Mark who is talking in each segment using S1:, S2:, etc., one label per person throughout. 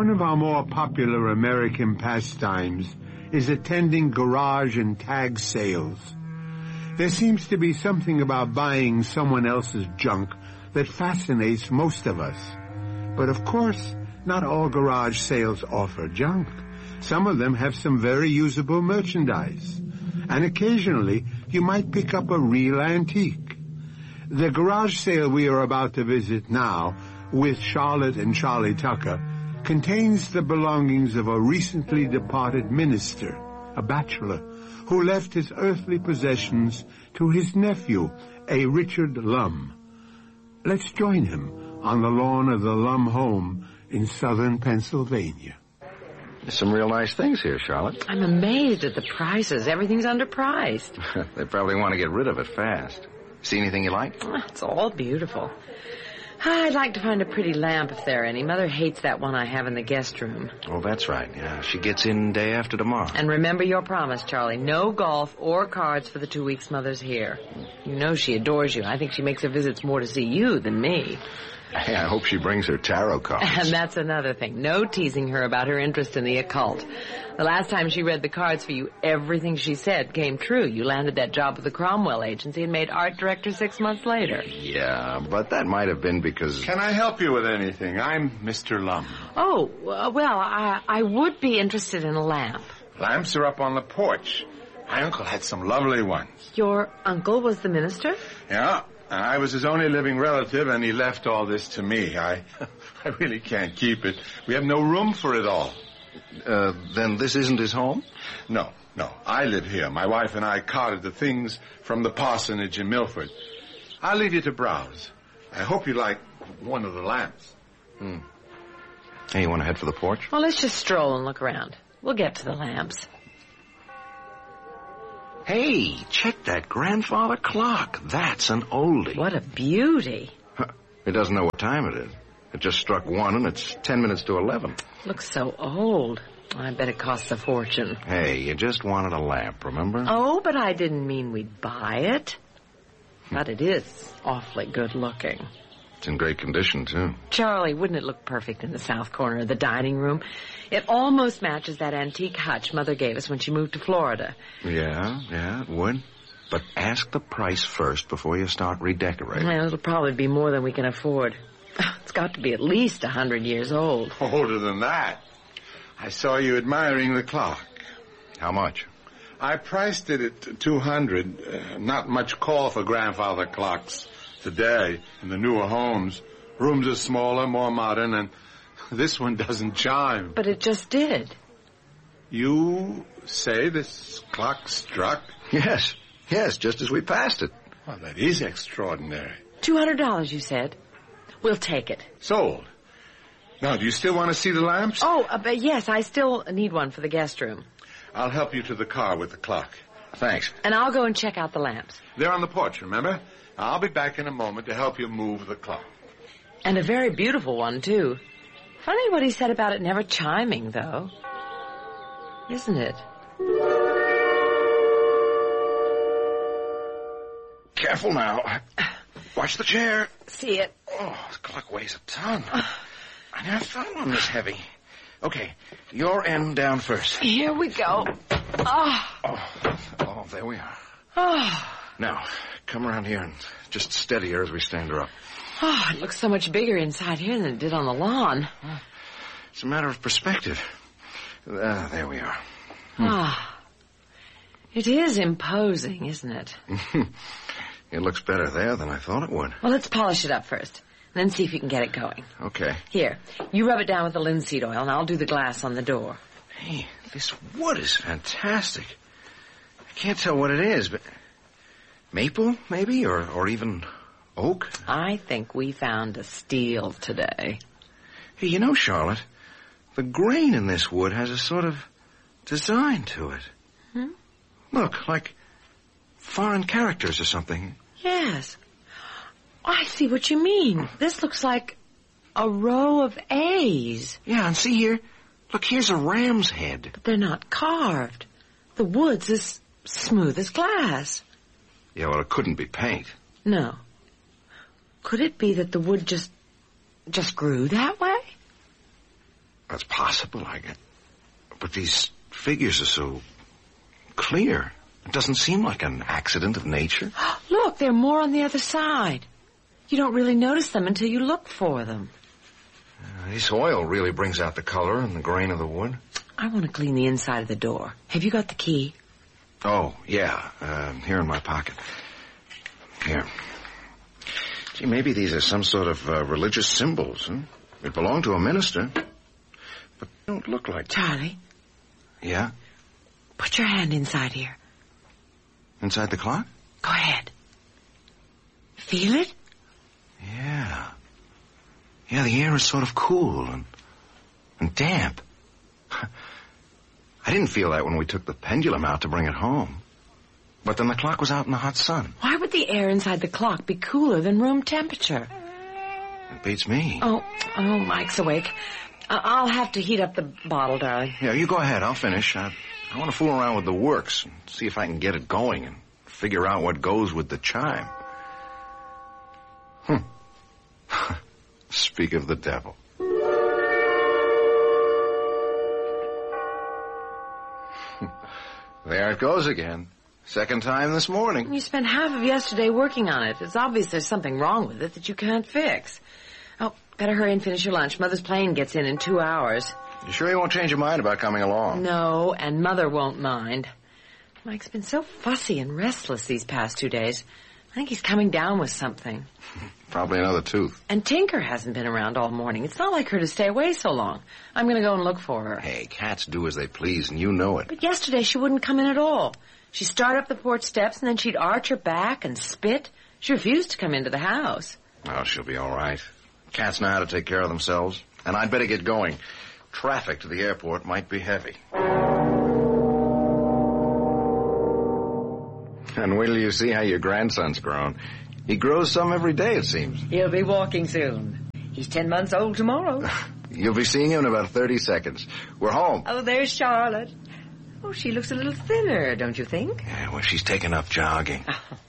S1: One of our more popular American pastimes is attending garage and tag sales. There seems to be something about buying someone else's junk that fascinates most of us. But of course, not all garage sales offer junk. Some of them have some very usable merchandise. And occasionally, you might pick up a real antique. The garage sale we are about to visit now, with Charlotte and Charlie Tucker, contains the belongings of a recently departed minister, a bachelor, who left his earthly possessions to his nephew, a Richard Lum. Let's join him on the lawn of the Lum home in southern Pennsylvania.
S2: There's some real nice things here, Charlotte.
S3: I'm amazed at the prices. Everything's underpriced.
S2: They probably want to get rid of it fast. See anything you like?
S3: It's all beautiful. I'd like to find a pretty lamp if there are any. Mother hates that one I have in the guest room.
S2: Oh, that's right. Yeah, she gets in day after tomorrow.
S3: And remember your promise, Charlie. No golf or cards for the 2 weeks Mother's here. You know she adores you. I think she makes her visits more to see you than me.
S2: Hey, I hope she brings her tarot cards.
S3: And that's another thing. No teasing her about her interest in the occult. The last time she read the cards for you, everything she said came true. You landed that job with the Cromwell Agency and made art director 6 months later.
S2: Yeah, but that might have been because...
S1: Can I help you with anything? I'm Mr. Lum.
S3: Oh, well, I would be interested in a lamp.
S1: Lamps are up on the porch. My uncle had some lovely ones.
S3: Your uncle was the minister?
S1: Yeah. I was his only living relative, and he left all this to me. I really can't keep it. We have no room for it all.
S2: Then this isn't his home?
S1: No. I live here. My wife and I carted the things from the parsonage in Milford. I'll leave you to browse. I hope you like one of the lamps.
S2: Hey, you want to head for the porch?
S3: Well, let's just stroll and look around. We'll get to the lamps.
S2: Hey, check that grandfather clock. That's an oldie.
S3: What a beauty.
S2: It doesn't know what time it is. It just struck 1 and it's 10 minutes to 11.
S3: Looks so old. I bet it costs a fortune.
S2: Hey, you just wanted a lamp, remember?
S3: Oh, but I didn't mean we'd buy it. But it is awfully good looking.
S2: It's in great condition, too.
S3: Charlie, wouldn't it look perfect in the south corner of the dining room? It almost matches that antique hutch Mother gave us when she moved to Florida.
S2: Yeah, it would. But ask the price first before you start redecorating.
S3: Well, it'll probably be more than we can afford. It's got to be at least 100 years old.
S1: Older than that. I saw you admiring the clock.
S2: How much?
S1: I priced it at $200. Not much call for grandfather clocks today in the newer homes. Rooms are smaller, more modern, and this one doesn't chime.
S3: But it just did.
S1: You say this clock struck?
S2: Yes, just as we passed it.
S1: Well, that is extraordinary.
S3: $200, you said. We'll take it.
S1: Sold. Now, do you still want to see the lamps?
S3: Oh, but yes, I still need one for the guest room.
S1: I'll help you to the car with the clock.
S2: Thanks.
S3: And I'll go and check out the lamps.
S1: They're on the porch, remember? I'll be back in a moment to help you move the clock.
S3: And a very beautiful one, too. Funny what he said about it never chiming, though. Isn't it?
S2: Careful now. Watch the chair.
S3: See it.
S2: Oh, the clock weighs a ton. I never found one this heavy. Okay, your end down first.
S3: Here we go.
S2: Oh, there we are. Now, come around here and just steady her as we stand her up.
S3: Oh, it looks so much bigger inside here than it did on the lawn.
S2: It's a matter of perspective. There we are.
S3: It is imposing, isn't it?
S2: It looks better there than I thought it would.
S3: Well, let's polish it up first, and then see if you can get it going.
S2: Okay.
S3: Here, you rub it down with the linseed oil, and I'll do the glass on the door.
S2: Hey, this wood is fantastic. I can't tell what it is, but maple, maybe, or even oak?
S3: I think we found a steal today.
S2: Hey, you know, Charlotte, the grain in this wood has a sort of design to it. Look, like foreign characters or something.
S3: Yes. I see what you mean. This looks like a row of A's.
S2: Yeah, and see here. Look, here's a ram's head.
S3: But they're not carved. The wood's as smooth as glass.
S2: Yeah, well, it couldn't be paint.
S3: No. Could it be that the wood just grew that way?
S2: That's possible, I guess. But these figures are so clear. It doesn't seem like an accident of nature.
S3: Look, there are more on the other side. You don't really notice them until you look for them.
S2: This oil really brings out the color and the grain of the wood.
S3: I want to clean the inside of the door. Have you got the key?
S2: Oh, yeah. Here in my pocket. Here. Gee, maybe these are some sort of religious symbols, huh? It belonged to a minister. But they don't look like...
S3: Charlie.
S2: Yeah?
S3: Put your hand inside here.
S2: Inside the clock?
S3: Go ahead. Feel it?
S2: Yeah. Yeah, the air is sort of cool and damp. I didn't feel that when we took the pendulum out to bring it home. But then the clock was out in the hot sun.
S3: Why would the air inside the clock be cooler than room temperature?
S2: It beats me.
S3: Oh, Mike's awake. I'll have to heat up the bottle, darling.
S2: Yeah, you go ahead. I'll finish. I want to fool around with the works and see if I can get it going and figure out what goes with the chime. Speak of the devil. There it goes again. Second time this morning.
S3: You spent half of yesterday working on it. It's obvious there's something wrong with it that you can't fix. Oh, better hurry and finish your lunch. Mother's plane gets in 2 hours.
S2: You sure you won't change your mind about coming along?
S3: No, and Mother won't mind. Mike's been so fussy and restless these past 2 days. I think he's coming down with something.
S2: Probably another tooth.
S3: And Tinker hasn't been around all morning. It's not like her to stay away so long. I'm going to go and look for her.
S2: Hey, cats do as they please, and you know it.
S3: But yesterday she wouldn't come in at all. She'd start up the porch steps, and then she'd arch her back and spit. She refused to come into the house.
S2: Oh, she'll be all right. Cats know how to take care of themselves. And I'd better get going. Traffic to the airport might be heavy. And wait till you see how your grandson's grown. He grows some every day, it seems.
S4: He'll be walking soon. He's 10 months old tomorrow.
S2: You'll be seeing him in about 30 seconds. We're home.
S4: Oh, there's Charlotte. Oh, she looks a little thinner, don't you think?
S2: Yeah, well, she's taken up jogging.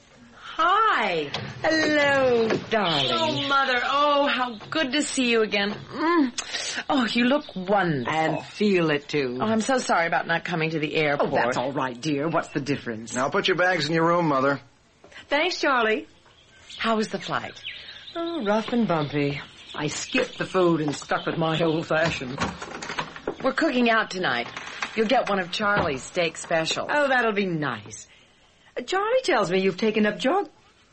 S3: Hi.
S4: Hello, darling.
S3: Oh, Mother. Oh, how good to see you again. Oh, you look wonderful.
S4: And feel it, too.
S3: Oh, I'm so sorry about not coming to the airport.
S4: Oh, that's all right, dear. What's the difference?
S2: Now put your bags in your room, Mother.
S4: Thanks, Charlie.
S3: How was the flight?
S4: Oh, rough and bumpy. I skipped the food and stuck with my old-fashioned.
S3: We're cooking out tonight. You'll get one of Charlie's steak specials.
S4: Oh, that'll be nice. Charlie tells me you've taken up jog...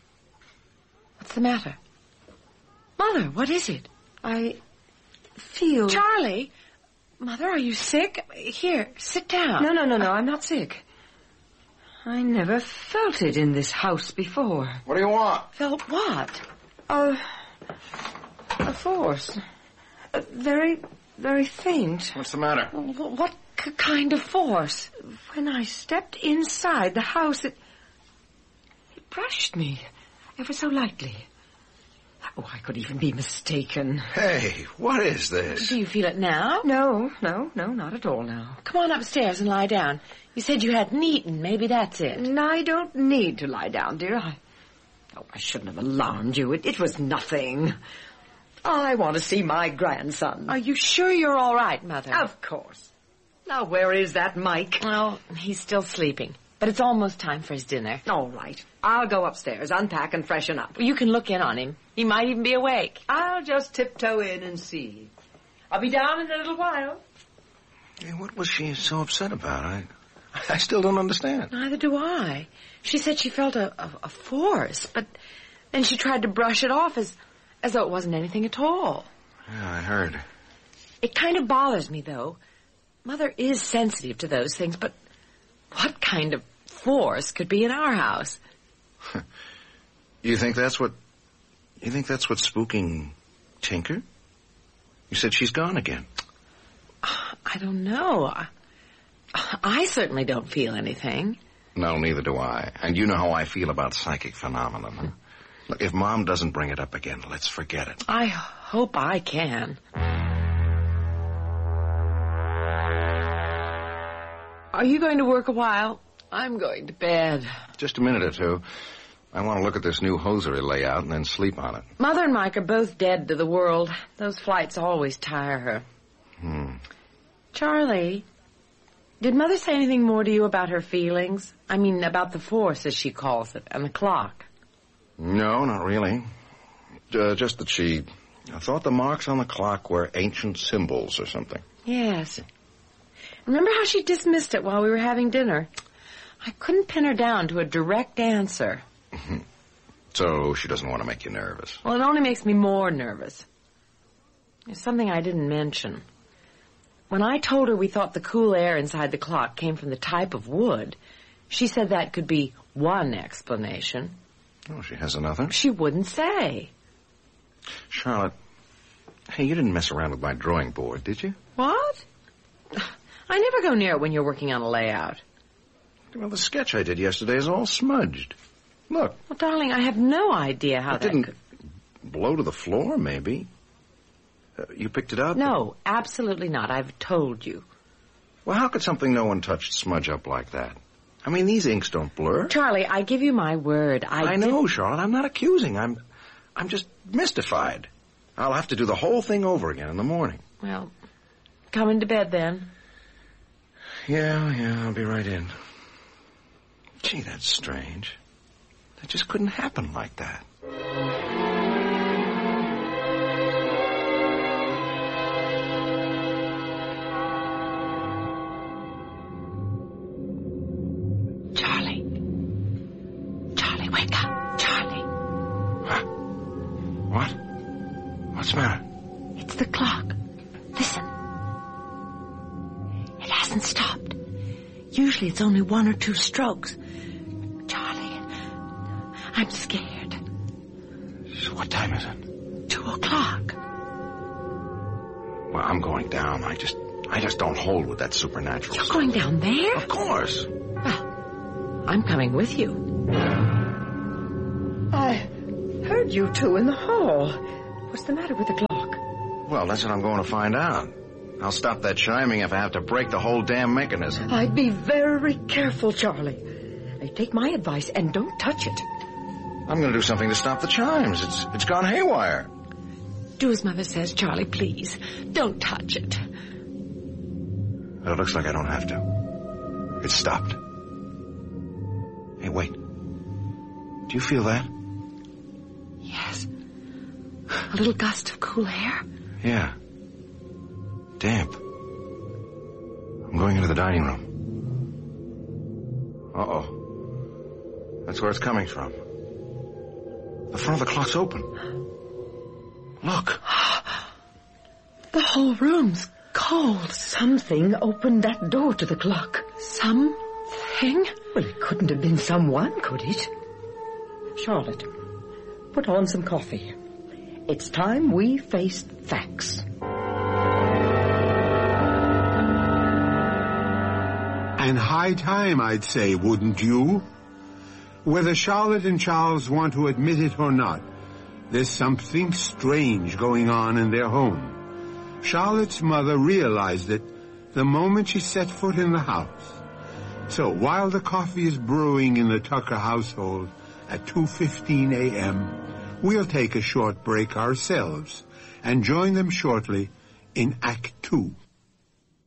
S3: What's the matter? Mother, what is it?
S4: I feel...
S3: Charlie! Mother, are you sick? Here, sit down.
S4: No, I'm not sick. I never felt it in this house before.
S2: What do you want?
S3: Felt what?
S4: A force. Very, very faint.
S2: What's the matter?
S3: What kind of force?
S4: When I stepped inside the house, it brushed me ever so lightly. Oh, I could even be mistaken.
S2: Hey, what is this?
S3: Do you feel it now?
S4: No, not at all now.
S3: Come on upstairs and lie down. You said you hadn't eaten. Maybe that's it.
S4: And I don't need to lie down, dear. I shouldn't have alarmed you. It was nothing. I want to see my grandson.
S3: Are you sure you're all right, Mother?
S4: Of course. Now, where is that Mike?
S3: Well, he's still sleeping. But it's almost time for his dinner.
S4: All right. I'll go upstairs, unpack and freshen up.
S3: You can look in on him. He might even be awake.
S4: I'll just tiptoe in and see. I'll be down in a little while.
S2: Hey, what was she so upset about? I still don't understand.
S3: Neither do I. She said she felt a force, but then she tried to brush it off as though it wasn't anything at all.
S2: Yeah, I heard.
S3: It kind of bothers me, though. Mother is sensitive to those things, but what kind of force could be in our house?
S2: You think that's what's spooking Tinker? You said she's gone again.
S3: I don't know. I certainly don't feel anything.
S2: No, neither do I. And you know how I feel about psychic phenomena. Huh? Look, if Mom doesn't bring it up again, let's forget it.
S3: I hope I can. Are you going to work a while? I'm going to bed.
S2: Just a minute or two. I want to look at this new hosiery layout and then sleep on it.
S3: Mother and Mike are both dead to the world. Those flights always tire her. Charlie, did Mother say anything more to you about her feelings? I mean, about the force, as she calls it, and the clock.
S2: No, not really. Just that she thought the marks on the clock were ancient symbols or something.
S3: Yes. Remember how she dismissed it while we were having dinner? I couldn't pin her down to a direct answer.
S2: So she doesn't want to make you nervous.
S3: Well, it only makes me more nervous. There's something I didn't mention. When I told her we thought the cool air inside the clock came from the type of wood, she said that could be one explanation.
S2: Oh, she has another?
S3: She wouldn't say.
S2: Charlotte, hey, you didn't mess around with my drawing board, did you?
S3: What? I never go near it when you're working on a layout.
S2: Well, the sketch I did yesterday is all smudged. Look.
S3: Well, darling, I have no idea how
S2: it
S3: that
S2: didn't blow to the floor, maybe. You picked it up?
S3: No, absolutely not. I've told you.
S2: Well, how could something no one touched smudge up like that? I mean, these inks don't blur.
S3: Charlie, I give you my word.
S2: I know, Charlotte. I'm not accusing. I'm just mystified. I'll have to do the whole thing over again in the morning.
S3: Well, coming to bed then.
S2: Yeah, I'll be right in. Gee, that's strange. That just couldn't happen like that.
S3: Charlie, wake up. Charlie.
S2: Huh? What? What's the matter?
S3: It's the clock. Listen. It hasn't stopped. Usually it's only 1 or 2 strokes. Charlie, I'm scared.
S2: So what time is it?
S3: 2 o'clock.
S2: Well, I'm going down. I just don't hold with that supernatural
S3: You're
S2: stuff.
S3: going down there?
S2: Of course.
S3: Well, I'm coming with you.
S4: I heard you two in the hall. What's the matter with the clock?
S2: Well, that's what I'm going to find out. I'll stop that chiming if I have to break the whole damn mechanism.
S4: I'd be very careful, Charlie. Now, take my advice and don't touch it.
S2: I'm going to do something to stop the chimes. It's gone haywire.
S3: Do as Mother says, Charlie, please. Don't touch it.
S2: But it looks like I don't have to. It's stopped. Hey, wait. Do you feel that?
S3: Yes. A little gust of cool air.
S2: Yeah. Damp. I'm going into the dining room. Uh-oh. That's where it's coming from. The front of the clock's open. Look.
S4: The whole room's cold. Something opened that door to the clock.
S3: Something?
S4: Well, it couldn't have been someone, could it? Charlotte, put on some coffee. It's time we faced facts.
S1: And high time, I'd say, wouldn't you? Whether Charlotte and Charles want to admit it or not, there's something strange going on in their home. Charlotte's mother realized it the moment she set foot in the house. So while the coffee is brewing in the Tucker household at 2:15 a.m., we'll take a short break ourselves and join them shortly in Act 2.